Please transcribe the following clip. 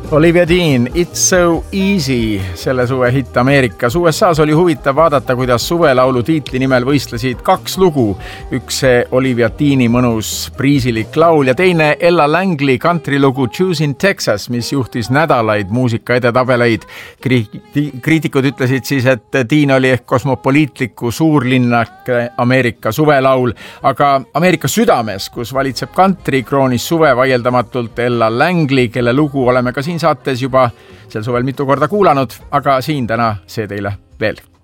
Olivia Dean, It's So Easy, selle suve hitt Ameerikas. USA-s oli huvitav vaadata, kuidas suvelaulu tiitli nimel võistlesid kaks lugu. Üks Olivia Deani mõnus priisilik laul ja teine Ella Langley countrylugu Choosing Texas, mis juhtis nädalaid muusika edetabeleid. Kriitikud ütlesid siis, et Dean oli ehk kosmopoliitliku suurlinnak Ameerika suvelaul, aga Ameerika südames, kus valitseb country, kroonis suve vaieldamatult Ella Langley, kelle lugu oleme ka siin saates juba sel suvel mitu korda kuulanud, aga siin täna see teile veel.